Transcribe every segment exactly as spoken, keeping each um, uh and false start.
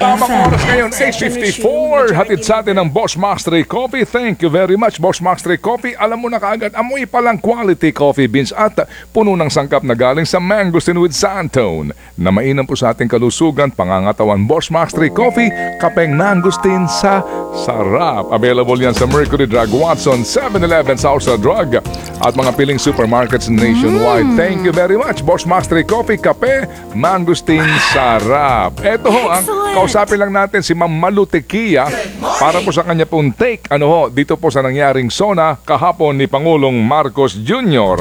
Tamang oras ngayon, eight fifty-four. Hatid sa atin ng Boss Mastery Coffee. Thank you very much, Boss Mastery Coffee. Alam mo na kaagad, amoy palang quality coffee beans at puno ng sangkap na galing sa Mangosteen with Santone. Na mainam po sa ating kalusugan, pangangatawan. Boss Mastery Coffee, kapeng Mangosteen sa sarap. Available yan sa Mercury Drug, Watson, seven eleven, Southside Drug at mga piling supermarkets nationwide. Mm. Thank you very much, Boss Mastery Coffee, kape, Mangosteen, sarap. Eto ho, ang kausapin lang natin si Ma'am Malu Tequia para po sa kanya pong take ano ho, dito po sa nangyaring SONA kahapon ni Pangulong Marcos Junior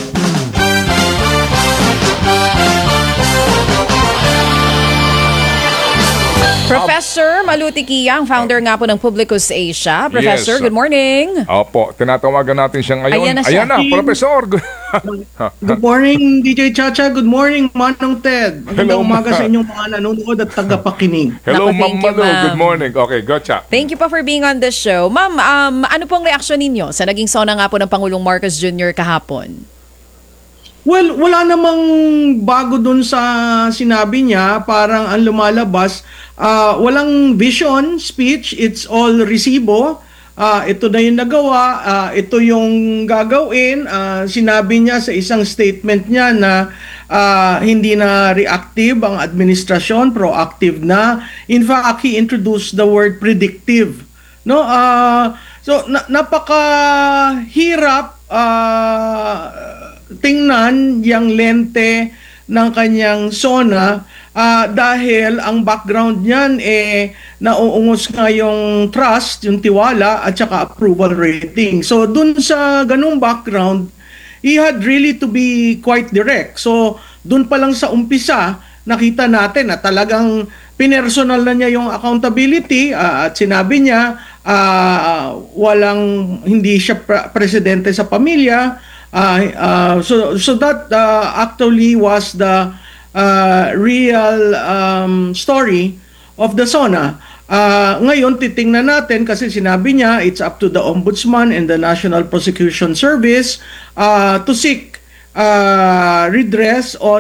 Professor Malu Tequia, ang founder nga po ng Publicus Asia. Professor, Yes. good morning. Opo, tinatawagan natin siya ngayon. Ayan na siya. Ayan na, Professor. Good morning, D J Chacha. Good morning, Manong Ted. Hello, Magandang umaga ma- sa inyong mga nanonood at tagapakinig. Hello, Naku, Ma'am thank you, Malu. ma'am. Good morning. Okay, gotcha. Thank you po for being on the show. Ma'am, um, ano pong reaksyon ninyo sa naging SONA nga po ng Pangulong Marcos Junior kahapon? Well, wala namang bago dun sa sinabi niya. Parang ang lumalabas, ah, walang vision, speech, it's all resibo. Ah, ito na yung nagawa, ah, ito yung gagawin. Ah, sinabi niya sa isang statement niya na ah, hindi na reactive ang administrasyon, proactive na. In fact, he introduced the word predictive. No, ah, so na- napakahirap ah, tingnan yung lente ng kanyang SONA ah, dahil ang background niyan eh nauungos nga yung trust, yung tiwala at saka approval rating. So dun sa ganung background, he had really to be quite direct. So dun pa lang sa umpisa, nakita natin na talagang pinersonal na niya yung accountability ah, at sinabi niya ah, walang hindi siya pre- presidente sa pamilya. Uh, uh, so so that uh, actually was the uh, real um, story of the SONA. Uh, ngayon titingnan natin kasi sinabi niya it's up to the Ombudsman and the National Prosecution Service uh, to seek uh, redress on